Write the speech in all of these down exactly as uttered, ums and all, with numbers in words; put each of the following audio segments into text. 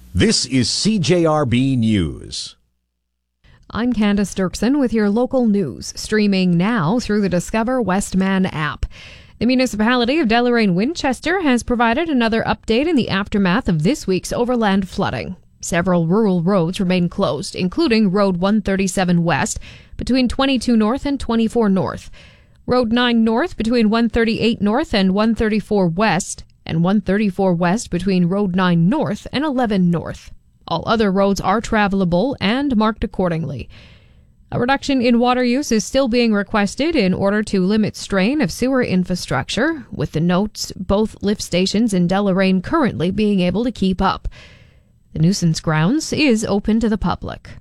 This is C J R B News. I'm Candace Dirksen with your local news, streaming now through the Discover Westman app. The municipality of Deloraine-Winchester has provided another update in the aftermath of this week's overland flooding. Several rural roads remain closed, including Road one thirty-seven West between twenty-two North and twenty-four North, Road nine North between one thirty-eight North and one thirty-four West, and one thirty-four West between Road nine North and eleven North. All other roads are travelable and marked accordingly. A reduction in water use is still being requested in order to limit strain of sewer infrastructure, with the notes both lift stations in Deloraine currently being able to keep up. The nuisance grounds is open to the public.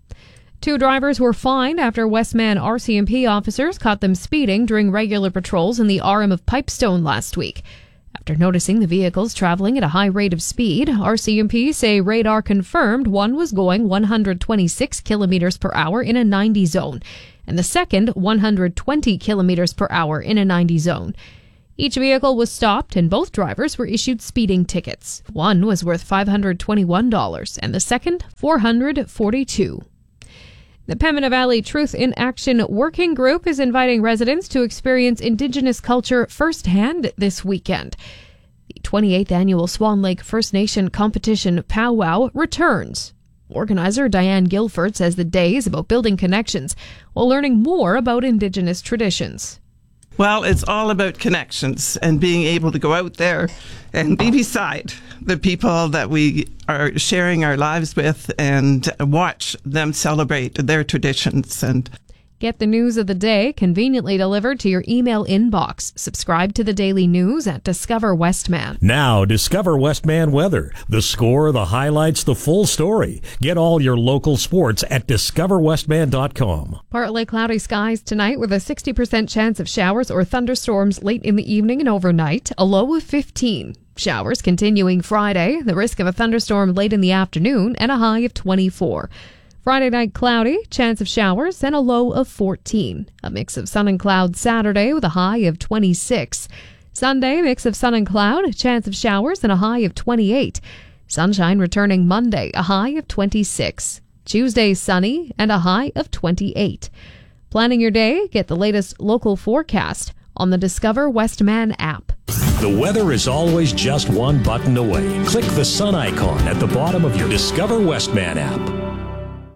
Two drivers were fined after Westman R C M P officers caught them speeding during regular patrols in the R M of Pipestone last week. After noticing the vehicles traveling at a high rate of speed, R C M P say radar confirmed one was going one hundred twenty-six kilometers per hour in a ninety zone, and the second one hundred twenty kilometers per hour in a ninety zone. Each vehicle was stopped and both drivers were issued speeding tickets. One was worth five hundred twenty-one dollars and the second four hundred forty-two dollars. The Pembina Valley Truth in Action Working Group is inviting residents to experience Indigenous culture firsthand this weekend. The twenty-eighth Annual Swan Lake First Nation Competition Powwow returns. Organizer Diane Guilford says the day is about building connections while learning more about Indigenous traditions. Well, it's all about connections and being able to go out there and be beside the people that we are sharing our lives with and watch them celebrate their traditions. And get the news of the day conveniently delivered to your email inbox. Subscribe to the daily news at Discover Westman. Now, Discover Westman weather. The score, the highlights, the full story. Get all your local sports at discover westman dot com. Partly cloudy skies tonight with a sixty percent chance of showers or thunderstorms late in the evening and overnight. A low of fifteen. Showers continuing Friday. The risk of a thunderstorm late in the afternoon and a high of twenty-four. Friday night cloudy, chance of showers, and a low of fourteen. A mix of sun and cloud Saturday with a high of twenty-six. Sunday, mix of sun and cloud, chance of showers, and a high of twenty-eight. Sunshine returning Monday, a high of twenty-six. Tuesday, sunny, and a high of twenty-eight. Planning your day, get the latest local forecast on the Discover Westman app. The weather is always just one button away. Click the sun icon at the bottom of your Discover Westman app.